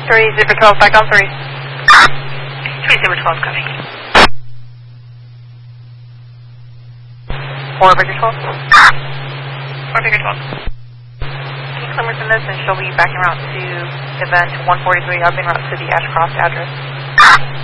3, Zipper 12, back on 3. 3, Zipper 12 coming. 4, Victor 12. 4, Victor 12. Any Clemmerton this, and she'll be back en route to event 143, up en route to the Ashcroft address.